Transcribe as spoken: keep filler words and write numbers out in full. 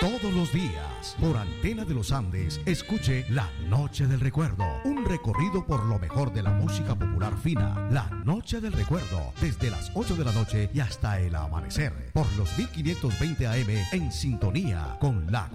Todos los días, por Antena de los Andes, escuche La Noche del Recuerdo, un recorrido por lo mejor de la música popular fina. La Noche del Recuerdo, desde las ocho de la noche y hasta el amanecer, por los mil quinientos veinte A M, en sintonía con la